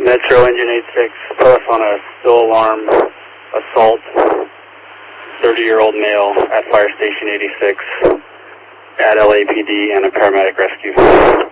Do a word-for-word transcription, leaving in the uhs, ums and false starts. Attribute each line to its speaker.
Speaker 1: Metro Engine eight six, put us on a dual alarm assault, thirty-year-old male at Fire Station eighty-six, at L A P D and a paramedic rescue.